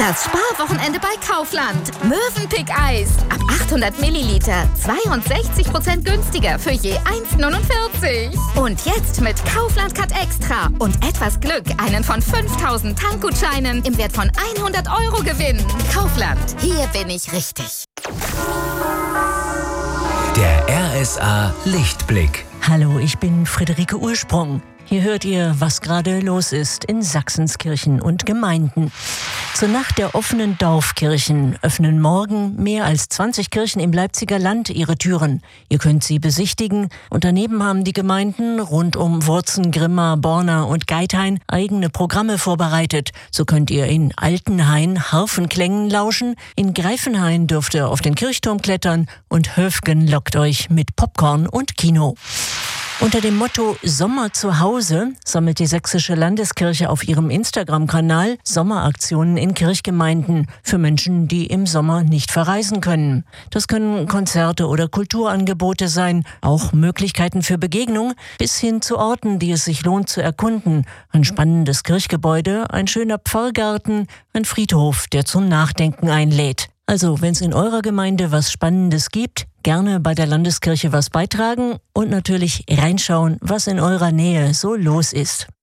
Das Sparwochenende bei Kaufland. Mövenpick-Eis. Ab 800 Milliliter. 62% günstiger für je 1,49. Und jetzt mit Kaufland Cut Extra und etwas Glück einen von 5000 Tankgutscheinen im Wert von 100 € gewinnen. Kaufland. Hier bin ich richtig. Der RSA Lichtblick. Hallo, ich bin Friederike Ursprung. Hier hört ihr, was gerade los ist in Sachsens Kirchen und Gemeinden. Zur Nacht der offenen Dorfkirchen öffnen morgen mehr als 20 Kirchen im Leipziger Land ihre Türen. Ihr könnt sie besichtigen und daneben haben die Gemeinden rund um Wurzen, Grimma, Borna und Geithain eigene Programme vorbereitet. So könnt ihr in Altenhain Harfenklängen lauschen, in Greifenhain dürft ihr auf den Kirchturm klettern und Höfgen lockt euch mit Popcorn und Kino. Unter dem Motto Sommer zu Hause sammelt die Sächsische Landeskirche auf ihrem Instagram-Kanal Sommeraktionen in Kirchgemeinden für Menschen, die im Sommer nicht verreisen können. Das können Konzerte oder Kulturangebote sein, auch Möglichkeiten für Begegnung, bis hin zu Orten, die es sich lohnt zu erkunden. Ein spannendes Kirchgebäude, ein schöner Pfarrgarten, ein Friedhof, der zum Nachdenken einlädt. Also, wenn es in eurer Gemeinde was Spannendes gibt, gerne bei der Landeskirche was beitragen und natürlich reinschauen, was in eurer Nähe so los ist.